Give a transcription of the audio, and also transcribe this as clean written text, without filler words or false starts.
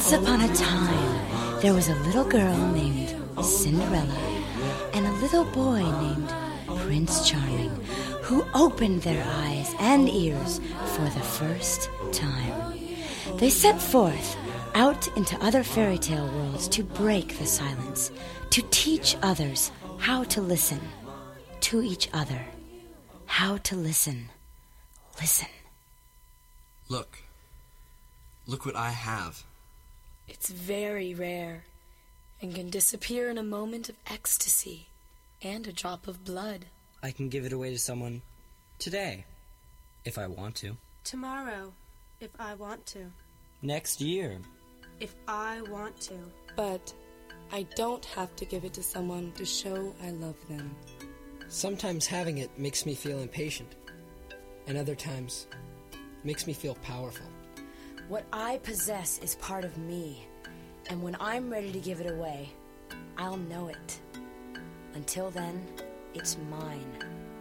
Once upon a time, there was a little girl named Cinderella and a little boy named Prince Charming who opened their eyes and ears for the first time. They set forth out into other fairy tale worlds to break the silence, to teach others how to listen to each other. How to listen. Listen. Look what I have. It's very rare and can disappear in a moment of ecstasy and a drop of blood. I can give it away to someone today, if I want to. Tomorrow, if I want to. Next year, if I want to. But I don't have to give it to someone to show I love them. Sometimes having it makes me feel impatient, and other times makes me feel powerful. What I possess is part of me, and when I'm ready to give it away, I'll know it. Until then, it's mine.